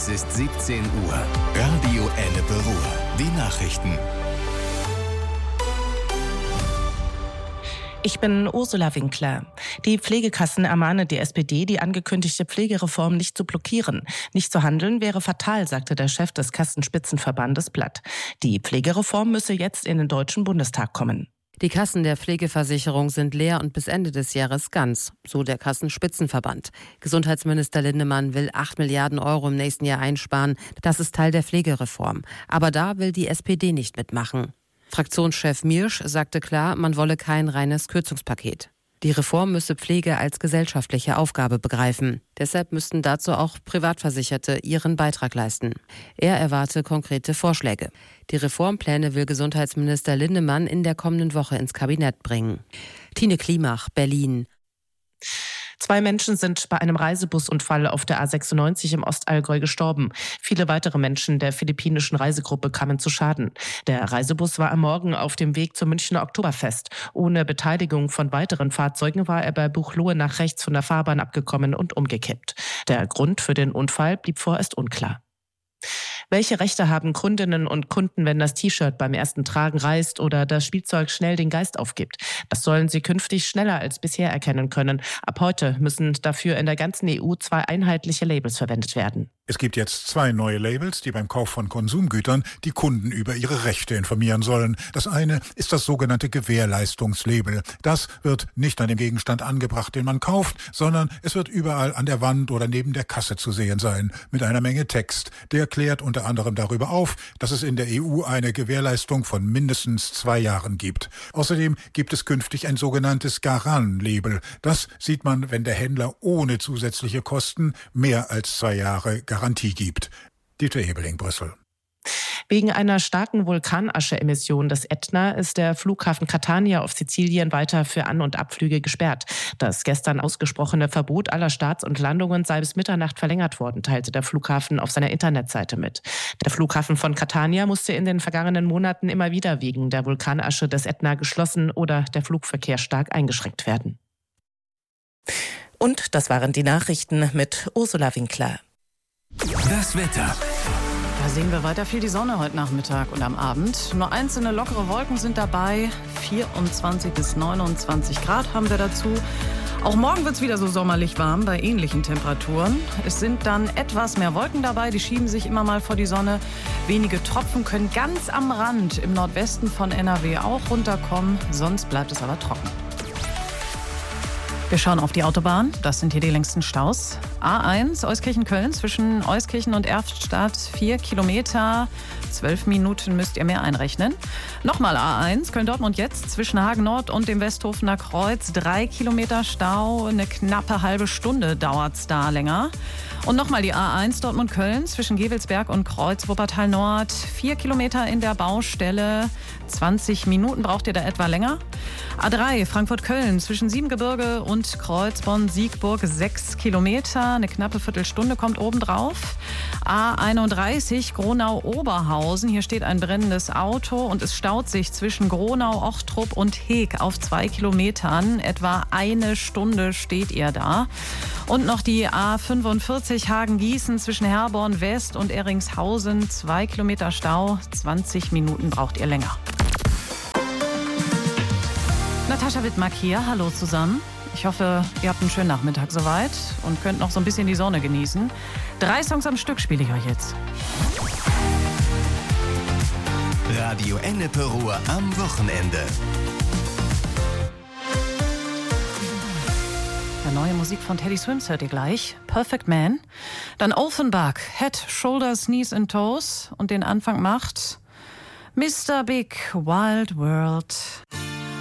Es ist 17 Uhr. Radio Ennepe Ruhr. Die Nachrichten. Ich bin Ursula Winkler. Die Pflegekassen ermahnen die SPD, die angekündigte Pflegereform nicht zu blockieren. Nicht zu handeln wäre fatal, sagte der Chef des Kassenspitzenverbandes Blatt. Die Pflegereform müsse jetzt in den Deutschen Bundestag kommen. Die Kassen der Pflegeversicherung sind leer und bis Ende des Jahres ganz, so der Kassenspitzenverband. Gesundheitsminister Lindemann will 8 Milliarden Euro im nächsten Jahr einsparen. Das ist Teil der Pflegereform. Aber da will die SPD nicht mitmachen. Fraktionschef Miersch sagte klar, man wolle kein reines Kürzungspaket. Die Reform müsse Pflege als gesellschaftliche Aufgabe begreifen. Deshalb müssten dazu auch Privatversicherte ihren Beitrag leisten. Er erwarte konkrete Vorschläge. Die Reformpläne will Gesundheitsminister Lindemann in der kommenden Woche ins Kabinett bringen. Tine Klimach, Berlin. 2 Menschen sind bei einem Reisebusunfall auf der A96 im Ostallgäu gestorben. Viele weitere Menschen der philippinischen Reisegruppe kamen zu Schaden. Der Reisebus war am Morgen auf dem Weg zum Münchner Oktoberfest. Ohne Beteiligung von weiteren Fahrzeugen war er bei Buchloe nach rechts von der Fahrbahn abgekommen und umgekippt. Der Grund für den Unfall blieb vorerst unklar. Welche Rechte haben Kundinnen und Kunden, wenn das T-Shirt beim ersten Tragen reißt oder das Spielzeug schnell den Geist aufgibt? Das sollen sie künftig schneller als bisher erkennen können. Ab heute müssen dafür in der ganzen EU 2 einheitliche Labels verwendet werden. Es gibt jetzt 2 neue Labels, die beim Kauf von Konsumgütern die Kunden über ihre Rechte informieren sollen. Das eine ist das sogenannte Gewährleistungslabel. Das wird nicht an dem Gegenstand angebracht, den man kauft, sondern es wird überall an der Wand oder neben der Kasse zu sehen sein, mit einer Menge Text. Der klärt unter anderem darüber auf, dass es in der EU eine Gewährleistung von mindestens 2 Jahren gibt. Außerdem gibt es künftig ein sogenanntes Garan-Label. Das sieht man, wenn der Händler ohne zusätzliche Kosten mehr als 2 Jahre Garantie gibt. Dieter Ebeling, Brüssel. Wegen einer starken Vulkanascheemission des Ätna ist der Flughafen Catania auf Sizilien weiter für An- und Abflüge gesperrt. Das gestern ausgesprochene Verbot aller Starts und Landungen sei bis Mitternacht verlängert worden, teilte der Flughafen auf seiner Internetseite mit. Der Flughafen von Catania musste in den vergangenen Monaten immer wieder wegen der Vulkanasche des Ätna geschlossen oder der Flugverkehr stark eingeschränkt werden. Und das waren die Nachrichten mit Ursula Winkler. Das Wetter. Da sehen wir weiter viel die Sonne heute Nachmittag und am Abend. Nur einzelne lockere Wolken sind dabei. 24 bis 29 Grad haben wir dazu. Auch morgen wird es wieder so sommerlich warm bei ähnlichen Temperaturen. Es sind dann etwas mehr Wolken dabei, die schieben sich immer mal vor die Sonne. Wenige Tropfen können ganz am Rand im Nordwesten von NRW auch runterkommen. Sonst bleibt es aber trocken. Wir schauen auf die Autobahn. Das sind hier die längsten Staus. A1 Euskirchen-Köln zwischen Euskirchen und Erftstadt 4 Kilometer. 12 Minuten müsst ihr mehr einrechnen. Nochmal A1 Köln-Dortmund jetzt zwischen Hagen Nord und dem Westhofener Kreuz. 3 Kilometer Stau. Eine knappe halbe Stunde dauert es da länger. Und nochmal die A1 Dortmund-Köln zwischen Gevelsberg und Kreuz Wuppertal Nord. 4 Kilometer in der Baustelle. 20 Minuten braucht ihr da etwa länger. A3 Frankfurt-Köln zwischen Siebengebirge und Kreuzbonn-Siegburg 6 Kilometer. Eine knappe Viertelstunde kommt obendrauf. A31 Gronau-Oberhausen. Hier steht ein brennendes Auto und es staut sich zwischen Gronau, Ochtrup und Heeg auf 2 Kilometern. Etwa eine Stunde steht ihr da. Und noch die A45 Hagen-Gießen zwischen Herborn West und Eringshausen. 2 Kilometer Stau. 20 Minuten braucht ihr länger. Natascha Wittmark hier. Hallo zusammen. Ich hoffe, ihr habt einen schönen Nachmittag soweit und könnt noch so ein bisschen die Sonne genießen. 3 Songs am Stück spiele ich euch jetzt. Radio Ennepe Ruhr am Wochenende. Neue Musik von Teddy Swims hört ihr gleich. Perfect Man. Dann Offenbach, Head, Shoulders, Knees and Toes. Und den Anfang macht Mr. Big Wild World.